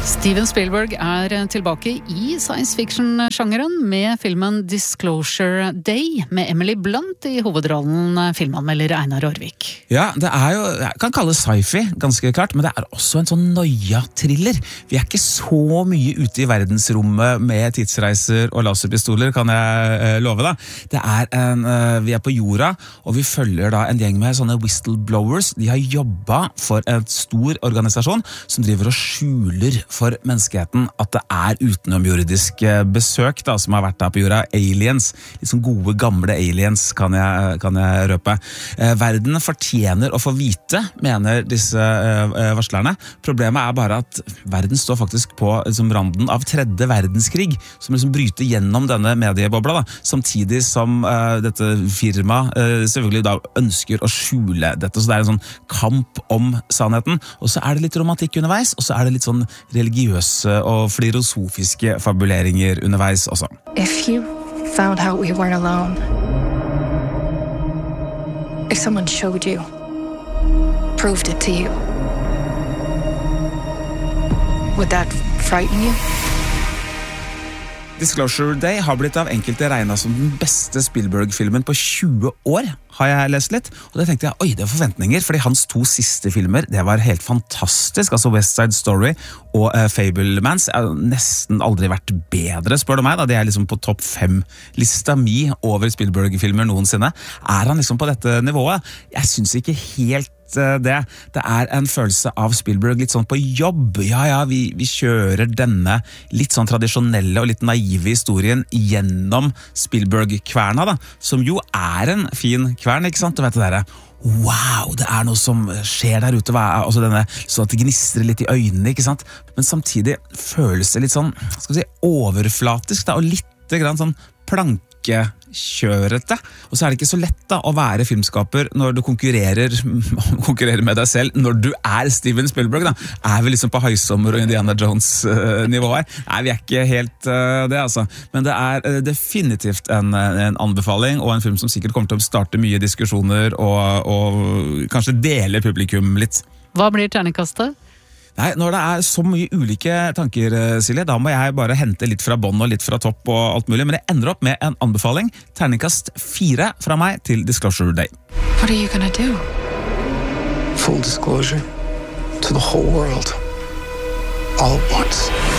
Steven Spielberg tilbake i science fiction-sjangeren med filmen Disclosure Day med Emily Blunt i hovedrollen, filmanmelder Einar Aarvik. Ja, det jo, jeg kan kalle det sci-fi, ganske klart, men det også en sånn noia-thriller. Vi ikke så mye ute i verdensrommet med tidsreiser og laserpistoler, kan jeg love da. Vi på jorda, og vi følger da en gjeng med sånne whistleblowers. De har jobbet for en stor organisasjon som driver og skjuler for menneskeheten at det utenomjordisk besøk da, som har vært der på jorda, aliens, litt sånn gode gamle aliens kan jeg røpe. Verden fortjener å få vite, mener disse varslerne. Problemet bare at verden står faktisk på liksom, randen av 3. verdenskrig, som liksom bryter gjennom denne mediebobla, da, samtidig som dette firmaet selvfølgelig da ønsker å skjule dette, så det en sånn kamp om sannheten, og så det litt romantikk underveis, og så det litt sånn religiøse og filosofiske fabuleringer underveis også. If you found out we weren't alone, if someone showed you, proved it to you, would that frighten you? Disclosure Day har blitt av enkelte regnet som den beste Spielberg-filmen på 20 år, har jeg lest litt. Og da tenkte jeg, oi, det forventninger, fordi hans 2 siste filmer, det var helt fantastisk. Altså West Side Story og Fabelmans nesten aldri vært bedre, spør du meg. Da. Det liksom på topp 5-lista mi over Spielberg-filmer noensinne. Han liksom på dette nivået? Jeg synes ikke helt det en følelse av Spielberg litt sånn på jobb. Ja, vi kjører denne litt sånn tradisjonelle og litt naive historien gjennom Spielberg-kverna da, som jo en fin kvern, ikke sant? Du vet det der, wow, det noe som skjer der ute, altså denne, så at det gnistrer litt i øynene, ikke sant? Men samtidig føles det litt sånn, skal vi si, overflatisk da, og litt grann sånn plankekjørete. Og så det ikke så lett da, å være filmskaper når du konkurrerer med deg selv, når du Steven Spielberg da. Vi liksom på Høysommer og Indiana Jones nivå her? Nei, vi ikke helt det altså. Men det definitivt en anbefaling, og en film som sikkert kommer til å starte mye diskusjoner og kanskje dele publikum litt. Hva blir terningkastet? Nei, når det så mye ulike tanker, Silje, da må jeg bare hente litt fra bånd og litt fra topp og alt mulig, men jeg ender opp med en anbefaling. Terningkast 4 fra meg til Disclosure Day. What you gonna do? Full disclosure to the whole world. All at once.